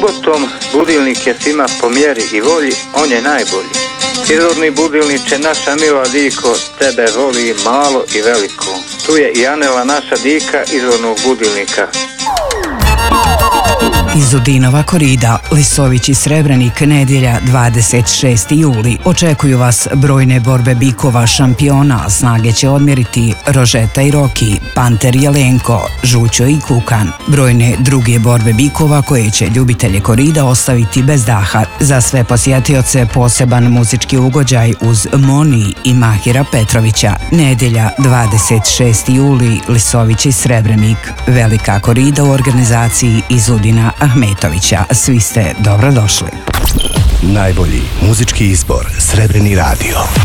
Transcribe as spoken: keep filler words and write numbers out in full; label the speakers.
Speaker 1: Subotom budilnik je svima po mjeri i volji, on je najbolji. Izvorni budilniče, naša mila diko, tebe voli malo i veliko. Tu je i Anela, naša dika, izvornog budilnika.
Speaker 2: Iz Udinova korida, Lisović i Srebrenik, nedjelja dvadeset šesti juli. Očekuju vas brojne borbe bikova šampiona, snage će odmjeriti Rožeta i Roki, Panter Jelenko, Žućo i Kukan. Brojne druge borbe bikova koje će ljubitelje korida ostaviti bez daha. Za sve posjetioce poseban muzički ugođaj uz Moni i Mahira Petrovića. Nedjelja dvadeset šesti juli, Lisović i Srebrenik. Velika korida u organizaciji iz Udina Ahmetovića. Svi ste dobrodošli.
Speaker 3: Najbolji muzički izbor Srebreni radio.